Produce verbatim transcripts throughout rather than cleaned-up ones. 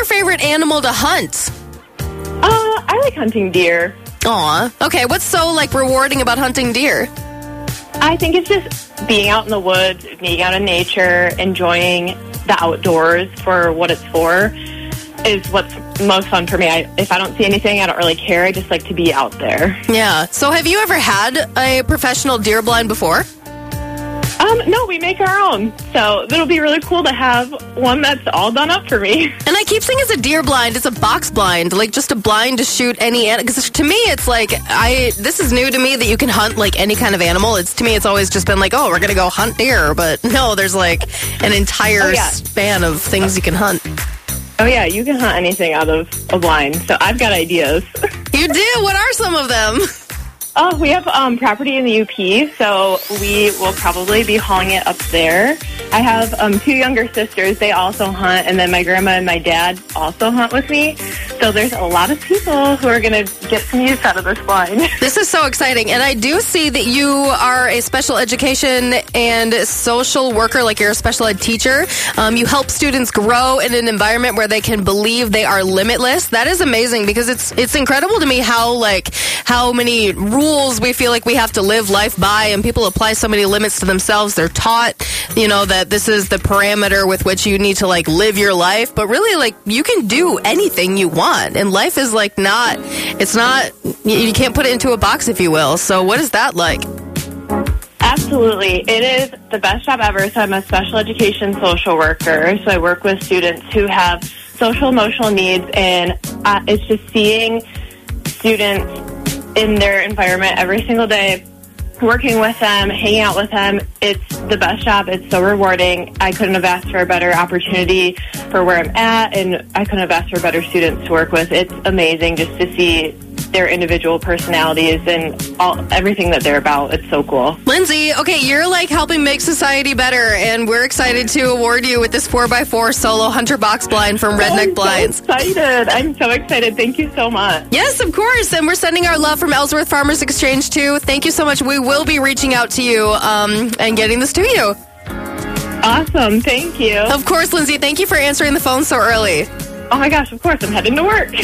your favorite animal to hunt? Uh, I like hunting deer. Aw. Okay, what's so, like, rewarding about hunting deer? I think it's just being out in the woods, being out in nature, enjoying the outdoors for what it's for is what's most fun for me. I, if I don't see anything, I don't really care. I just like to be out there. Yeah. So have you ever had a professional deer blind before? Um, no, we make our own. So it'll be really cool to have one that's all done up for me. And I keep saying it's a deer blind. It's a box blind, like just a blind to shoot any animal. Because to me, it's like, I. this is new to me that you can hunt like any kind of animal. It's to me, it's always just been like, oh, we're going to go hunt deer. But no, there's like an entire oh, yeah. span of things you can hunt. Oh, yeah, you can hunt anything out of a blind. So I've got ideas. You do? What are some of them? Oh, we have um, property in the U P, so we will probably be hauling it up there. I have um, two younger sisters. They also hunt, and then my grandma and my dad also hunt with me. So there's a lot of people who are going to get some use out of this blind. This is so exciting. And I do see that you are a special education and social worker, like you're a special ed teacher. Um, you help students grow in an environment where they can believe they are limitless. That is amazing because it's it's incredible to me how, like, how many rules Rules we feel like we have to live life by, and people apply so many limits to themselves. They're taught, you know, that this is the parameter with which you need to, like, live your life, but really, like, you can do anything you want, and life is, like, not, it's not, you can't put it into a box, if you will. So what is that like? Absolutely. It is the best job ever. So I'm a special education social worker, so I work with students who have social emotional needs, and uh, it's just seeing students in their environment every single day, working with them, hanging out with them. It's the best job. It's so rewarding. I couldn't have asked for a better opportunity for where I'm at, and I couldn't have asked for better students to work with. It's amazing just to see their individual personalities and all everything that they're about. It's so cool. Lindsay, okay, you're like helping make society better, and we're excited to award you with this four by four solo hunter box blind from Redneck I'm Blinds. So excited. I'm so excited. Thank you so much. Yes, of course. And we're sending our love from Ellsworth Farmers Exchange, too. Thank you so much. We will be reaching out to you um, and getting this to you. Awesome. Thank you. Of course, Lindsay. Thank you for answering the phone so early. Oh, my gosh. Of course. I'm heading to work.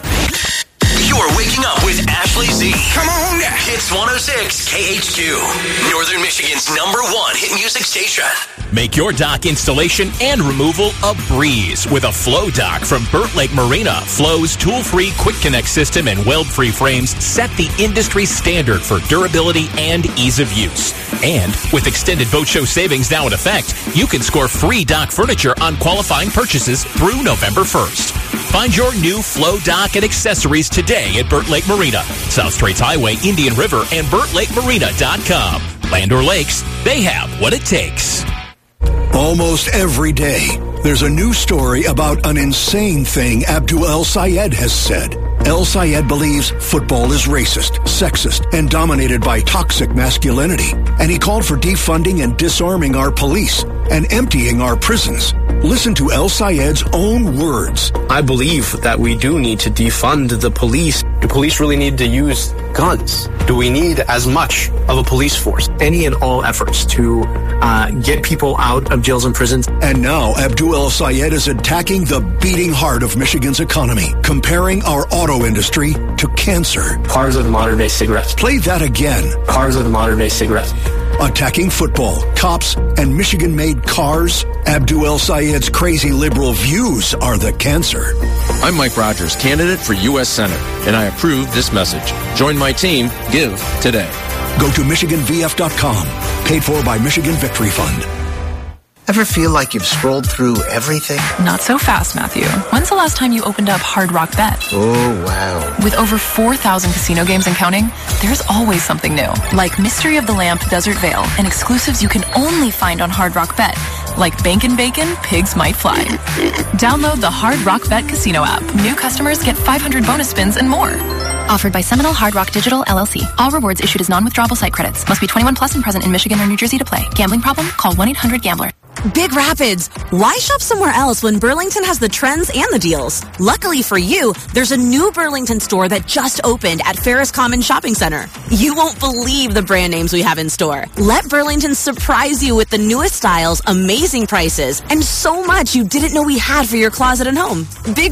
You're waking up with Ashley Z. Come on. Hits one oh six K H Q. Northern Michigan's number one hit music station. Make your dock installation and removal a breeze with a Flow dock from Burt Lake Marina. Flow's tool-free quick connect system and weld-free frames set the industry standard for durability and ease of use. And with extended boat show savings now in effect, you can score free dock furniture on qualifying purchases through November first. Find your new Flow dock and accessories today at Burt Lake Marina, South Straits Highway, Indian River, and burt lake marina dot com. Land or lakes, they have what it takes. Almost every day, there's a new story about an insane thing Abdul El Sayed has said. El Sayed believes football is racist, sexist, and dominated by toxic masculinity. And he called for defunding and disarming our police and emptying our prisons. Listen to El Sayed's own words. I believe that we do need to defund the police. Do police really need to use guns? Do we need as much of a police force? Any and all efforts to uh, get people out of jails and prisons. And now Abdul El Sayed is attacking the beating heart of Michigan's economy, comparing our auto industry to cancer. Cars are the modern-day cigarettes. Play that again. Cars are the modern-day cigarettes. Attacking football, cops, and Michigan-made cars. Abdul El Sayed's crazy liberal views are the cancer. I'm Mike Rogers, candidate for U S Senate, and I approve this message. Join my team. Give today. Go to Michigan V F dot com. Paid for by Michigan Victory Fund. Ever feel like you've scrolled through everything? Not so fast, Matthew. When's the last time you opened up Hard Rock Bet? Oh, wow. With over four thousand casino games and counting, there's always something new. Like Mystery of the Lamp, Desert Vale, and exclusives you can only find on Hard Rock Bet. Like Bankin' Bacon, Pigs Might Fly. Download the Hard Rock Bet Casino app. New customers get five hundred bonus spins and more. Offered by Seminole Hard Rock Digital, L L C. All rewards issued as non-withdrawable site credits. Must be twenty-one plus and present in Michigan or New Jersey to play. Gambling problem? Call one eight hundred gambler. Big Rapids, why shop somewhere else when Burlington has the trends and the deals? Luckily for you, there's a new Burlington store that just opened at Ferris Common Shopping Center. You won't believe the brand names we have in store. Let Burlington surprise you with the newest styles, amazing prices, and so much you didn't know we had for your closet and home. Big